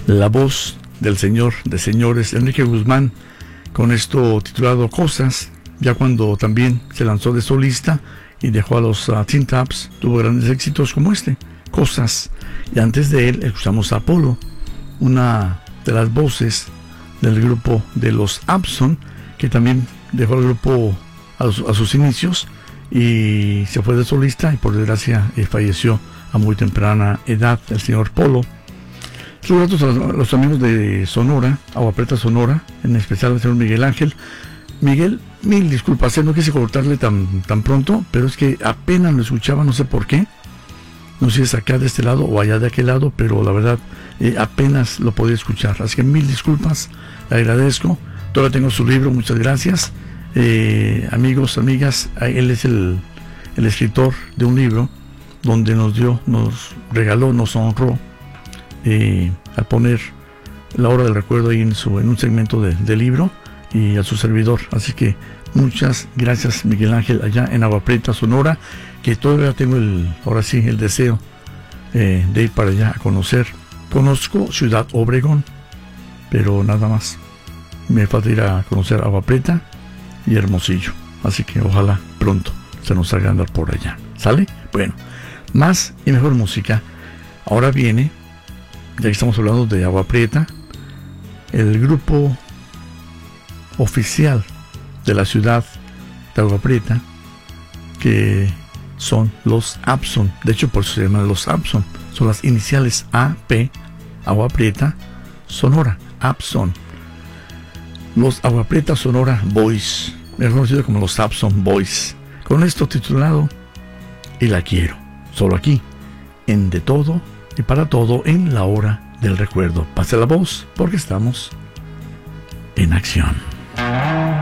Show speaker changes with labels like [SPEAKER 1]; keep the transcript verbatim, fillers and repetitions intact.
[SPEAKER 1] la voz del señor de señores Enrique Guzmán, con esto titulado Cosas. Ya cuando también se lanzó de solista y dejó a los uh, Tin Taps, tuvo grandes éxitos como este, Cosas. Y antes de él escuchamos a Apolo, una de las voces del grupo de los Abson, que también dejó el grupo a, los, a sus inicios y se fue de solista, y por desgracia eh, falleció a muy temprana edad el señor Polo. Saludos a los, a los amigos de Sonora, Agua Prieta Sonora, en especial al señor Miguel Ángel. Miguel, mil disculpas, no quise cortarle tan, tan pronto, pero es que apenas lo escuchaba, no sé por qué. No sé si es acá de este lado o allá de aquel lado, pero la verdad eh, apenas lo podía escuchar. Así que mil disculpas, le agradezco. Todavía tengo su libro, muchas gracias. Eh, amigos, amigas, él es el, el escritor de un libro donde nos dio, nos regaló, nos honró eh, al poner la hora del recuerdo ahí en, su, en un segmento de, de libro, y a su servidor. Así que muchas gracias, Miguel Ángel, allá en Agua Prieta Sonora, que todavía tengo el, ahora sí, el deseo eh, de ir para allá a conocer. Conozco Ciudad Obregón, pero nada más. Me falta ir a conocer Agua Prieta y Hermosillo. Así que ojalá pronto se nos haga andar por allá. ¿Sale? Bueno, más y mejor música. Ahora viene, ya que estamos hablando de Agua Prieta, el grupo oficial de la ciudad de Agua Prieta, que son los Abson. De hecho, por eso se llaman los Abson. Son las iniciales A P, Agua Prieta Sonora, Abson. Los Agua Prieta Sonora Boys, mejor conocido como los Abson Boys, con esto titulado Y la quiero, solo aquí, en De Todo y Para Todo, en la hora del recuerdo. Pase la voz, porque estamos en acción.